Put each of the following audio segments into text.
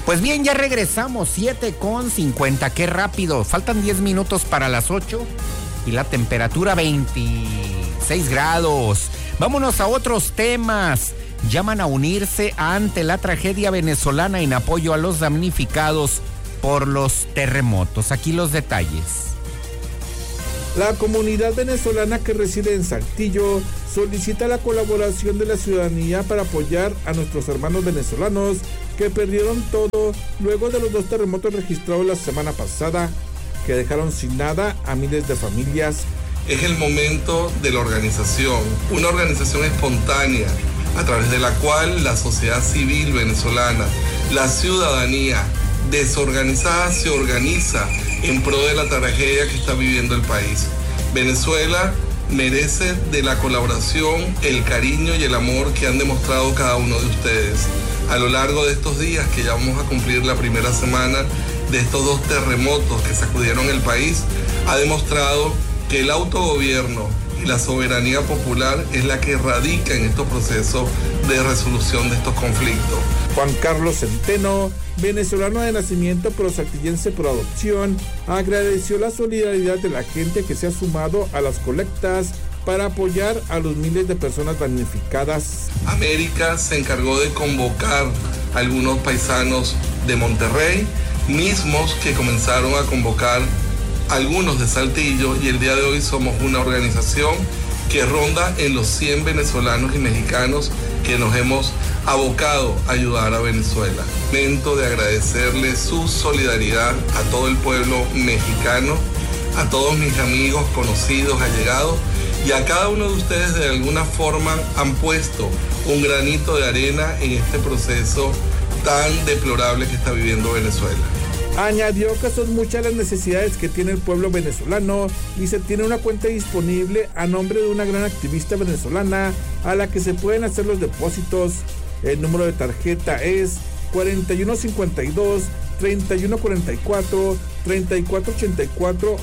Pues bien, ya regresamos, 7:50, qué rápido. Faltan 10 minutos para las 8 y la temperatura 26 grados. Vámonos a otros temas. Llaman a unirse ante la tragedia venezolana en apoyo a los damnificados por los terremotos. Aquí los detalles. La comunidad venezolana que reside en Saltillo solicita la colaboración de la ciudadanía para apoyar a nuestros hermanos venezolanos que perdieron todo luego de los 2 terremotos registrados la semana pasada, que dejaron sin nada a miles de familias. Es el momento de la organización, una organización espontánea a través de la cual la sociedad civil venezolana, la ciudadanía desorganizada se organiza en pro de la tragedia que está viviendo el país. Venezuela merece de la colaboración, el cariño y el amor que han demostrado cada uno de ustedes. A lo largo de estos días, que ya vamos a cumplir la primera semana de estos 2 terremotos que sacudieron el país, ha demostrado que el autogobierno y la soberanía popular es la que radica en estos procesos de resolución de estos conflictos. Juan Carlos Centeno, venezolano de nacimiento pero saltillense por adopción, agradeció la solidaridad de la gente que se ha sumado a las colectas para apoyar a los miles de personas damnificadas. América se encargó de convocar a algunos paisanos de Monterrey, mismos que comenzaron a convocar algunos de Saltillo, y el día de hoy somos una organización que ronda en los 100 venezolanos y mexicanos que nos hemos abocado a ayudar a Venezuela. Momento de agradecerle su solidaridad a todo el pueblo mexicano, a todos mis amigos, conocidos, allegados, y a cada uno de ustedes de alguna forma han puesto un granito de arena en este proceso tan deplorable que está viviendo Venezuela. Añadió que son muchas las necesidades que tiene el pueblo venezolano y se tiene una cuenta disponible a nombre de una gran activista venezolana a la que se pueden hacer los depósitos. El número de tarjeta es 4152 3144 3484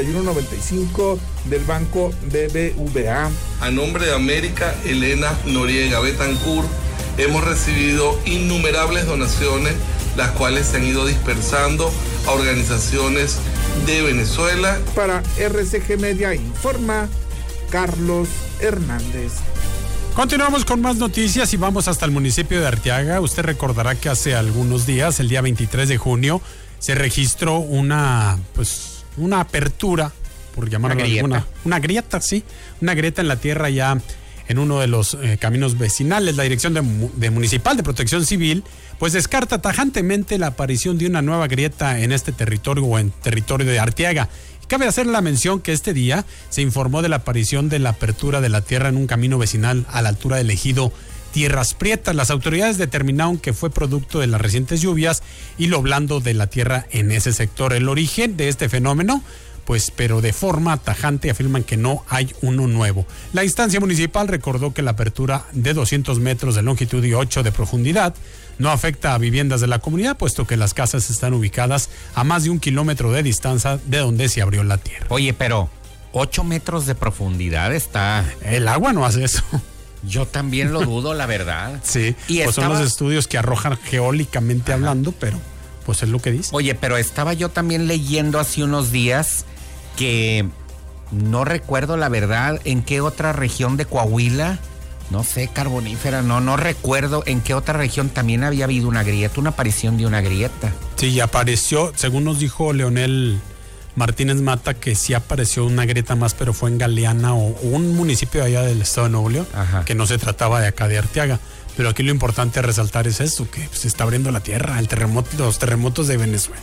6195 del Banco BBVA. A nombre de América Elena Noriega Betancourt hemos recibido innumerables donaciones, las cuales se han ido dispersando a organizaciones de Venezuela. Para RCG Media informa Carlos Hernández. Continuamos con más noticias y vamos hasta el municipio de Arteaga. Usted recordará que hace algunos días, el día 23 de junio, se registró una apertura, por llamarlo alguna, una grieta en la tierra ya en uno de los caminos vecinales. La Dirección de Municipal de Protección Civil pues descarta tajantemente la aparición de una nueva grieta en este territorio o en territorio de Arteaga. Cabe hacer la mención que este día se informó de la aparición de la apertura de la tierra en un camino vecinal a la altura del ejido Tierras Prietas. Las autoridades determinaron que fue producto de las recientes lluvias y lo blando de la tierra en ese sector. El origen de este fenómeno, pero de forma tajante afirman que no hay uno nuevo. La instancia municipal recordó que la apertura de 200 metros de longitud y 8 de profundidad no afecta a viviendas de la comunidad, puesto que las casas están ubicadas a más de 1 kilómetro de distancia de donde se abrió la tierra. Oye, pero 8 metros de profundidad está... El agua no hace eso. Yo también lo dudo, la verdad. Sí, y pues son los estudios que arrojan geológicamente hablando, pero pues es lo que dice. Oye, pero estaba yo también leyendo hace unos días que no recuerdo la verdad en qué otra región de Coahuila, no sé, carbonífera, no recuerdo en qué otra región también había habido una grieta, una aparición de una grieta. Sí, apareció, según nos dijo Leonel Martínez Mata, que sí apareció una grieta más, pero fue en Galeana o un municipio allá del estado de Nuevo León, que no se trataba de acá de Arteaga. Pero aquí lo importante a resaltar es esto, que se está abriendo la tierra, los terremotos de Venezuela.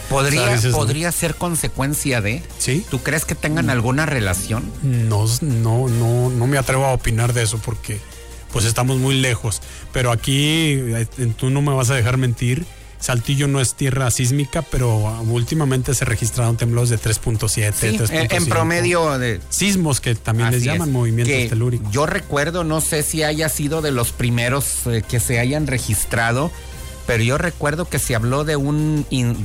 ¿Podría ser consecuencia de? ¿Sí? ¿Tú crees que tengan alguna relación? No me atrevo a opinar de eso porque pues estamos muy lejos. Pero aquí, tú no me vas a dejar mentir, Saltillo no es tierra sísmica, pero últimamente se registraron temblores de 3.7, sí, 3.5. En promedio de... Sismos, que también les llaman movimientos telúricos. Yo recuerdo, no sé si haya sido de los primeros que se hayan registrado, pero yo recuerdo que se habló de un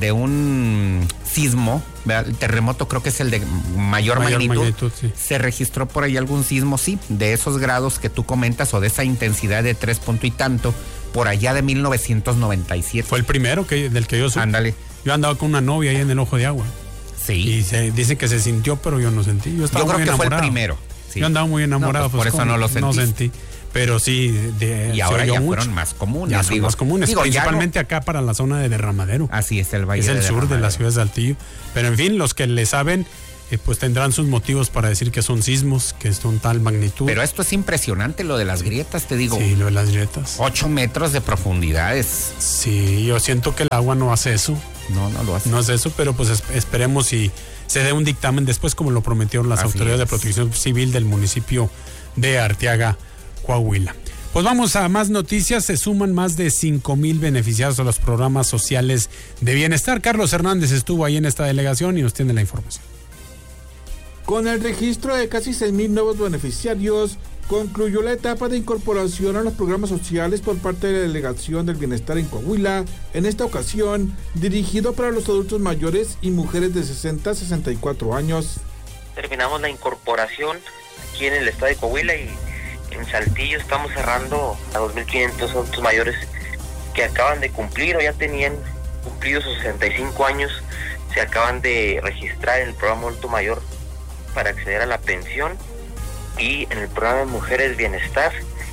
sismo, ¿verdad? El terremoto creo que es el de mayor magnitud sí. Se registró por ahí algún sismo, sí, de esos grados que tú comentas o de esa intensidad de 3 punto y tanto, por allá de 1997. Fue el primero del que yo supe. Ándale. Yo andaba con una novia ahí en el Ojo de Agua. Sí. Y dice que se sintió, pero yo no sentí. Yo creo que fue el primero. Sí. Yo andaba muy enamorado. No, pues por eso no lo sentí. No sentí. Pero sí. Y ahora ya fueron más comunes. Ya son más comunes. Principalmente acá para la zona de Derramadero. Así es, el valle de Derramadero. Es el sur de la ciudad de Saltillo. Pero en fin, los que le saben, pues tendrán sus motivos para decir que son sismos, que son tal magnitud. Pero esto es impresionante, lo de las grietas, te digo. Sí, lo de las grietas. 8 metros de profundidad es... Sí, yo siento que el agua no hace eso. No lo hace. No hace eso, pero pues esperemos si se dé un dictamen después, como lo prometieron las autoridades de protección civil del municipio de Arteaga, Coahuila. Pues vamos a más noticias. Se suman más de 5,000 beneficiados a los programas sociales de bienestar. Carlos Hernández estuvo ahí en esta delegación y nos tiene la información. Con el registro de casi 6,000 nuevos beneficiarios, concluyó la etapa de incorporación a los programas sociales por parte de la Delegación del Bienestar en Coahuila, en esta ocasión dirigido para los adultos mayores y mujeres de 60 a 64 años. Terminamos la incorporación aquí en el estado de Coahuila y en Saltillo estamos cerrando a 2,500 adultos mayores que acaban de cumplir o ya tenían cumplido sus 65 años, se acaban de registrar en el programa adulto mayor para acceder a la pensión, y en el programa de Mujeres Bienestar,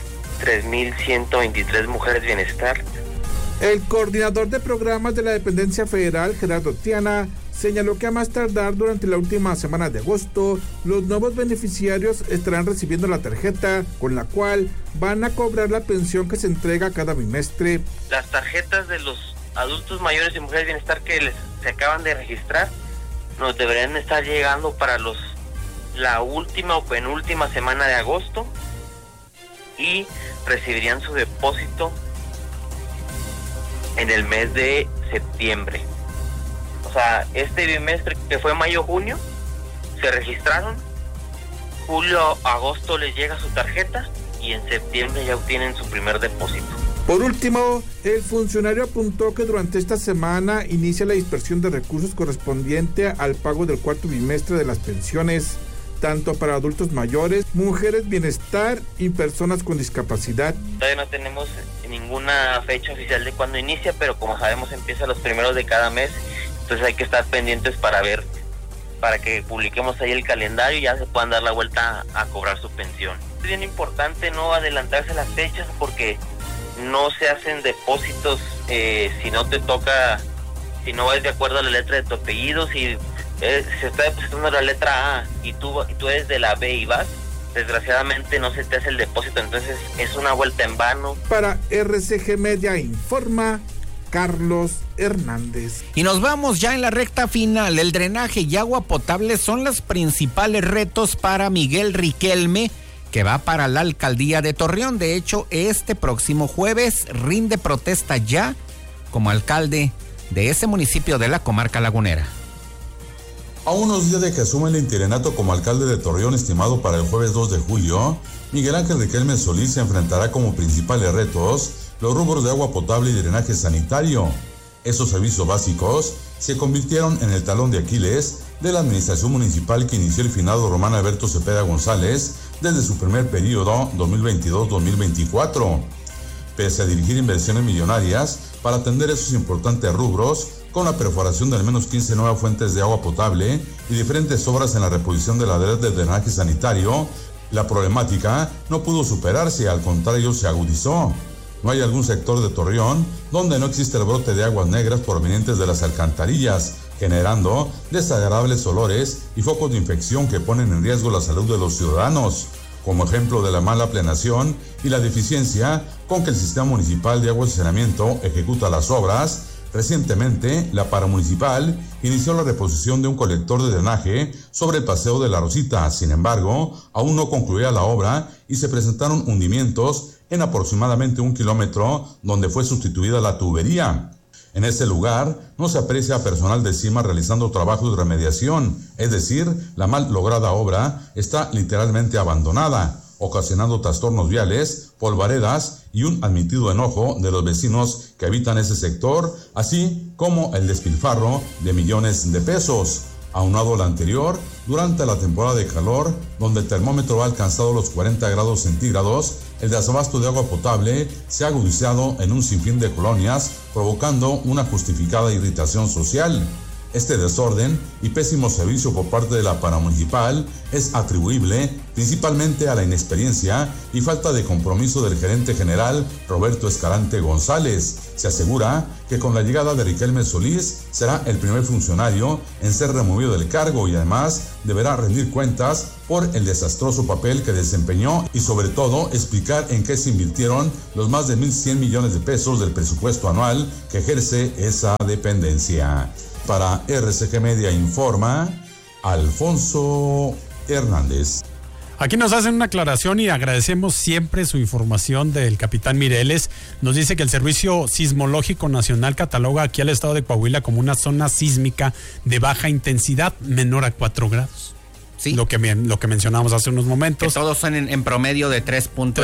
3,123 Mujeres Bienestar. El coordinador de programas de la dependencia federal, Gerardo Tiana, señaló que a más tardar durante la última semana de agosto, los nuevos beneficiarios estarán recibiendo la tarjeta con la cual van a cobrar la pensión que se entrega cada bimestre. Las tarjetas de los adultos mayores y mujeres bienestar que se acaban de registrar nos deberían estar llegando para la última o penúltima semana de agosto y recibirían su depósito en el mes de septiembre. O sea, este bimestre que fue mayo-junio, se registraron, julio-agosto les llega su tarjeta y en septiembre ya obtienen su primer depósito. Por último, el funcionario apuntó que durante esta semana inicia la dispersión de recursos correspondiente al pago del cuarto bimestre de las pensiones, tanto para adultos mayores, mujeres bienestar y personas con discapacidad. Todavía no tenemos ninguna fecha oficial de cuándo inicia, pero como sabemos empieza los primeros de cada mes, entonces hay que estar pendientes para que publiquemos ahí el calendario y ya se puedan dar la vuelta a cobrar su pensión. Es bien importante no adelantarse las fechas porque no se hacen depósitos si no te toca, si no es de acuerdo a la letra de tu apellido, si se está depositando la letra A y tú eres de la B y vas, desgraciadamente no se te hace el depósito, entonces es una vuelta en vano. Para RCG Media informa Carlos Hernández. Y nos vamos ya en la recta final. El drenaje y agua potable son los principales retos para Miguel Riquelme, que va para la alcaldía de Torreón. De hecho, este próximo jueves rinde protesta ya como alcalde de ese municipio de la comarca lagunera. A unos días de que asume el interinato como alcalde de Torreón, estimado para el jueves 2 de julio, Miguel Ángel Riquelme Solís se enfrentará como principales retos los rubros de agua potable y drenaje sanitario. Esos servicios básicos se convirtieron en el talón de Aquiles de la administración municipal que inició el finado Román Alberto Cepeda González desde su primer periodo 2022-2024. Pese a dirigir inversiones millonarias para atender esos importantes rubros, con la perforación de al menos 15 nuevas fuentes de agua potable y diferentes obras en la reposición de la red de drenaje sanitario, la problemática no pudo superarse, al contrario se agudizó. No hay algún sector de Torreón donde no existe el brote de aguas negras provenientes de las alcantarillas, generando desagradables olores y focos de infección que ponen en riesgo la salud de los ciudadanos. Como ejemplo de la mala planeación y la deficiencia con que el sistema municipal de agua y saneamiento ejecuta las obras, recientemente la paramunicipal inició la reposición de un colector de drenaje sobre el Paseo de la Rosita. Sin embargo, aún no concluía la obra y se presentaron hundimientos en aproximadamente 1 kilómetro donde fue sustituida la tubería. En ese lugar no se aprecia a personal de CIMA realizando trabajos de remediación, es decir, la mal lograda obra está literalmente abandonada, ocasionando trastornos viales, polvaredas y un admitido enojo de los vecinos que habitan ese sector, así como el despilfarro de millones de pesos. Aunado a lo anterior, durante la temporada de calor, donde el termómetro ha alcanzado los 40 grados centígrados, el desabasto de agua potable se ha agudizado en un sinfín de colonias, provocando una justificada irritación social. Este desorden y pésimo servicio por parte de la paramunicipal es atribuible principalmente a la inexperiencia y falta de compromiso del gerente general Roberto Escalante González. Se asegura que con la llegada de Riquelme Solís será el primer funcionario en ser removido del cargo y además deberá rendir cuentas por el desastroso papel que desempeñó y sobre todo explicar en qué se invirtieron los más de 1.100 millones de pesos del presupuesto anual que ejerce esa dependencia. Para RCG Media informa Alfonso Hernández. Aquí nos hacen una aclaración y agradecemos siempre su información del capitán Mireles. Nos dice que el Servicio Sismológico Nacional cataloga aquí al estado de Coahuila como una zona sísmica de baja intensidad, menor a 4 grados. Sí. Lo que mencionamos hace unos momentos. Que todos son en promedio de 3.5,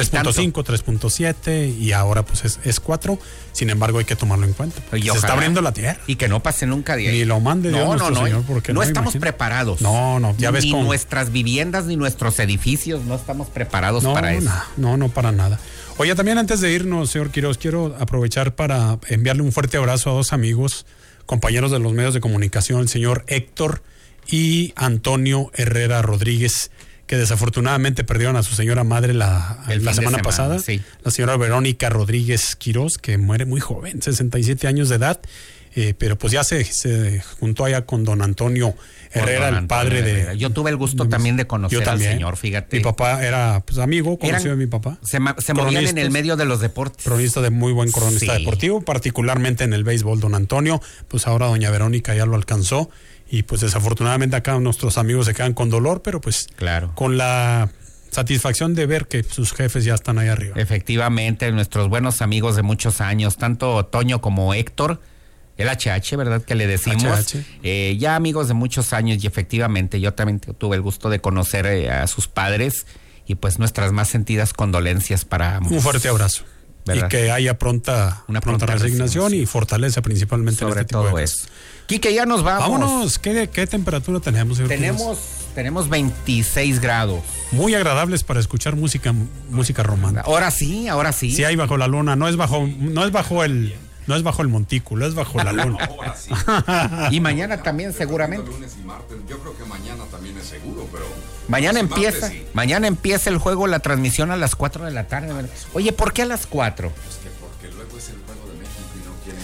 3.7 y ahora pues es 4. Sin embargo, hay que tomarlo en cuenta. Se está abriendo la tierra. Y que no pase nunca de ahí. Ni lo mande Dios nuestro Señor. Porque no estamos preparados. No, ya ves cómo. Ni nuestras viviendas ni nuestros edificios no estamos preparados para eso. No, para nada. Oye, también antes de irnos, señor Quiroz, quiero aprovechar para enviarle un fuerte abrazo a 2 amigos, compañeros de los medios de comunicación, el señor Héctor y Antonio Herrera Rodríguez, que desafortunadamente perdieron a su señora madre la semana pasada. Sí. La señora Verónica Rodríguez Quiroz, que muere muy joven, 67 años de edad, pero pues ya se juntó allá con don Antonio Herrera, el padre de... Yo tuve el gusto también de conocer al señor, fíjate. Mi papá era amigo, conocido de mi papá. Se movían en el medio de los deportes. Cronista de muy buen cronista deportivo, particularmente en el béisbol, don Antonio. Pues ahora doña Verónica ya lo alcanzó. Y pues desafortunadamente acá nuestros amigos se quedan con dolor, pero pues claro, con la satisfacción de ver que sus jefes ya están ahí arriba. Efectivamente, nuestros buenos amigos de muchos años, tanto Toño como Héctor, el HH, ¿verdad? Que le decimos. Ya amigos de muchos años y efectivamente yo también tuve el gusto de conocer a sus padres y pues nuestras más sentidas condolencias para ambos. Un fuerte abrazo. ¿Verdad? Y que haya pronta resignación y fortaleza principalmente sobre en este tipo todo de eso. Quique, ya nos vamos. Vámonos. ¿Qué temperatura tenemos, señor? Tenemos 26 grados. Muy agradables para escuchar música romántica. Ahora sí. Sí, hay bajo la luna. No es bajo el montículo, es bajo la luna. Ahora sí. Y mañana también seguramente. Lunes y martes. Yo creo que mañana también es seguro, pero mañana empieza el juego, la transmisión a las 4 de la tarde. Oye, ¿por qué a las 4? Pues que porque luego es el juego de México y no quieren.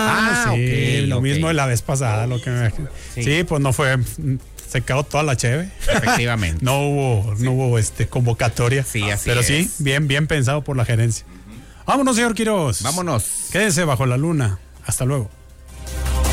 Sí, lo mismo de la vez pasada, sí, pues no fue, se quedó toda la cheve. Efectivamente. No hubo convocatoria. Sí, así pero es. Sí, bien pensado por la gerencia. Vámonos, señor Quiroz. Vámonos. Quédese bajo la luna. Hasta luego.